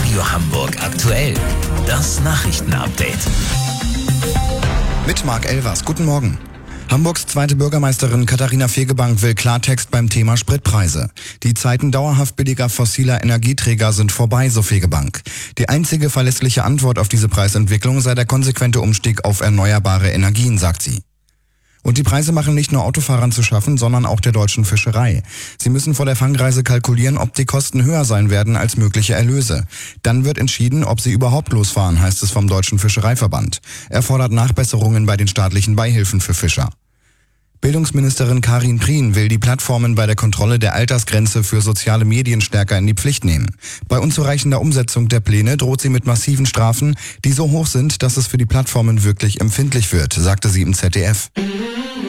Radio Hamburg aktuell. Das Nachrichtenupdate. Mit Marc Elvers. Guten Morgen. Hamburgs zweite Bürgermeisterin Katharina Fegebank will Klartext beim Thema Spritpreise. Die Zeiten dauerhaft billiger fossiler Energieträger sind vorbei, so Fegebank. Die einzige verlässliche Antwort auf diese Preisentwicklung sei der konsequente Umstieg auf erneuerbare Energien, sagt sie. Und die Preise machen nicht nur Autofahrern zu schaffen, sondern auch der deutschen Fischerei. Sie müssen vor der Fangreise kalkulieren, ob die Kosten höher sein werden als mögliche Erlöse. Dann wird entschieden, ob sie überhaupt losfahren, heißt es vom Deutschen Fischereiverband. Er fordert Nachbesserungen bei den staatlichen Beihilfen für Fischer. Bildungsministerin Karin Prien will die Plattformen bei der Kontrolle der Altersgrenze für soziale Medien stärker in die Pflicht nehmen. Bei unzureichender Umsetzung der Pläne droht sie mit massiven Strafen, die so hoch sind, dass es für die Plattformen wirklich empfindlich wird, sagte sie im ZDF.